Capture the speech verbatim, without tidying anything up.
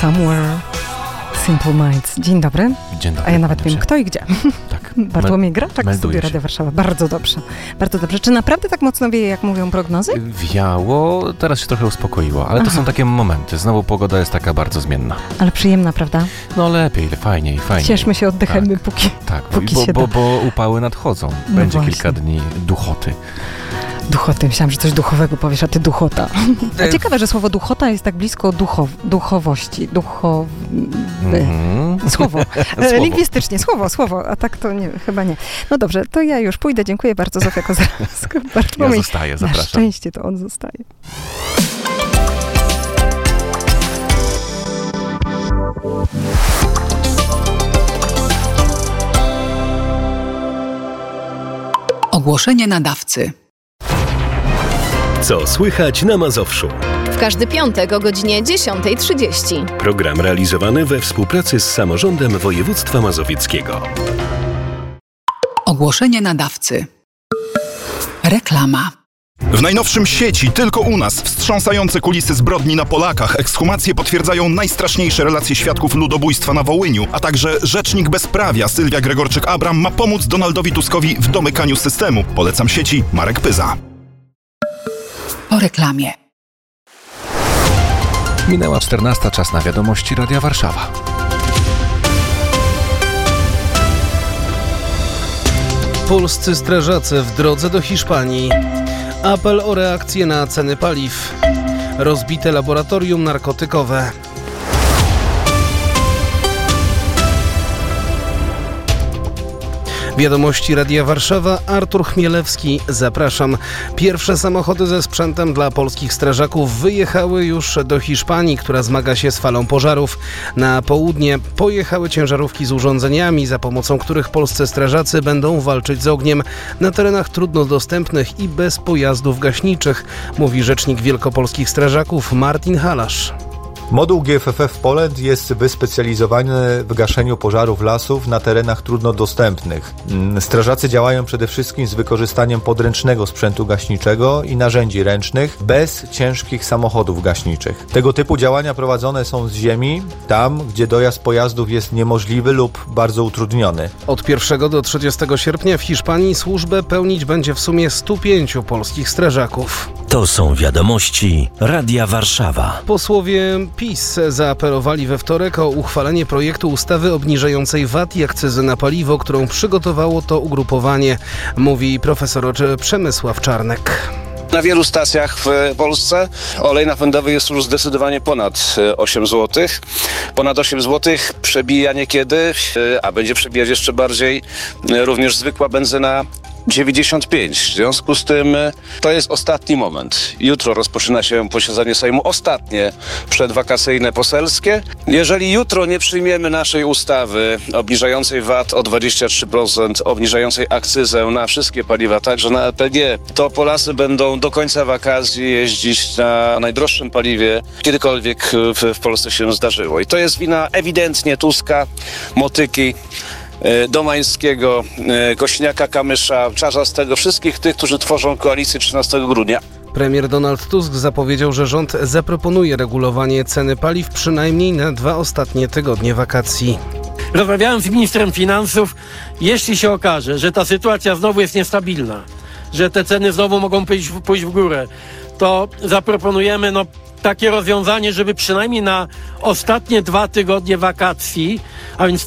Somewhere Simple Minds. Dzień dobry. Dzień dobry. A ja nawet wiem, kto i gdzie. Tak. Bartłomiej Graczak w studiu Radia Warszawa. Bardzo dobrze. Bardzo dobrze. Czy naprawdę tak mocno wieje, jak mówią prognozy? Wiało, teraz się trochę uspokoiło, ale Aha. to są takie momenty. Znowu pogoda jest taka bardzo zmienna. Ale przyjemna, prawda? No lepiej, fajniej, fajniej. Cieszmy się, oddychajmy, tak, póki, tak, póki bo, się bo, da. bo upały nadchodzą. No Będzie właśnie. kilka dni duchoty. Duchoty. Myślałam, że coś duchowego powiesz, a ty duchota. A ciekawe, że słowo duchota jest tak blisko duchow, duchowości. Duchow... Mm-hmm. Słowo. słowo. Lingwistycznie. Słowo, słowo. A tak to nie, chyba nie. No dobrze, to ja już pójdę. Dziękuję bardzo, Zofia Kozarska. Ja zostaję, zapraszam. Na szczęście to on zostaje. Ogłoszenie nadawcy. Co słychać na Mazowszu? W każdy piątek o godzinie dziesiąta trzydzieści. Program realizowany we współpracy z Samorządem Województwa Mazowieckiego. Ogłoszenie nadawcy. Reklama. W najnowszym Sieci, tylko u nas, wstrząsające kulisy zbrodni na Polakach, ekshumacje potwierdzają najstraszniejsze relacje świadków ludobójstwa na Wołyniu, a także rzecznik bezprawia Sylwia Gregorczyk-Abram ma pomóc Donaldowi Tuskowi w domykaniu systemu. Polecam Sieci, Marek Pyza. Po reklamie. Minęła czternasta, czas na wiadomości Radia Warszawa. Polscy strażacy w drodze do Hiszpanii. Apel o reakcję na ceny paliw. Rozbite laboratorium narkotykowe. Wiadomości Radia Warszawa, Artur Chmielewski, zapraszam. Pierwsze samochody ze sprzętem dla polskich strażaków wyjechały już do Hiszpanii, która zmaga się z falą pożarów. Na południe pojechały ciężarówki z urządzeniami, za pomocą których polscy strażacy będą walczyć z ogniem na terenach trudno dostępnych i bez pojazdów gaśniczych, mówi rzecznik wielkopolskich strażaków Martin Halasz. Moduł G F F F Poland jest wyspecjalizowany w gaszeniu pożarów lasów na terenach trudno dostępnych. Strażacy działają przede wszystkim z wykorzystaniem podręcznego sprzętu gaśniczego i narzędzi ręcznych, bez ciężkich samochodów gaśniczych. Tego typu działania prowadzone są z ziemi, tam gdzie dojazd pojazdów jest niemożliwy lub bardzo utrudniony. Od pierwszego do trzydziestego sierpnia w Hiszpanii służbę pełnić będzie w sumie stu pięciu polskich strażaków. To są wiadomości Radia Warszawa. Posłowie PiS zaapelowali we wtorek o uchwalenie projektu ustawy obniżającej V A T i akcyzy na paliwo, którą przygotowało to ugrupowanie, mówi profesor Przemysław Czarnek. Na wielu stacjach w Polsce olej napędowy jest już zdecydowanie ponad osiem złotych. Ponad osiem złotych przebija niekiedy, a będzie przebijać jeszcze bardziej również zwykła benzyna dziewięćdziesiąt pięć. W związku z tym to jest ostatni moment. Jutro rozpoczyna się posiedzenie Sejmu, ostatnie przedwakacyjne poselskie. Jeżeli jutro nie przyjmiemy naszej ustawy obniżającej V A T o dwadzieścia trzy procent, obniżającej akcyzę na wszystkie paliwa, także na L P G, to Polacy będą do końca wakacji jeździć na najdroższym paliwie, kiedykolwiek w, w Polsce się zdarzyło. I to jest wina ewidentnie Tuska, Motyki, Domańskiego, Kośniaka-Kamysza, Czarzastego, wszystkich tych, którzy tworzą koalicję trzynastego grudnia. Premier Donald Tusk zapowiedział, że rząd zaproponuje regulowanie ceny paliw przynajmniej na dwa ostatnie tygodnie wakacji. Rozmawiałem z ministrem finansów. Jeśli się okaże, że ta sytuacja znowu jest niestabilna, że te ceny znowu mogą pójść, pójść w górę, to zaproponujemy no, takie rozwiązanie, żeby przynajmniej na ostatnie dwa tygodnie wakacji, a więc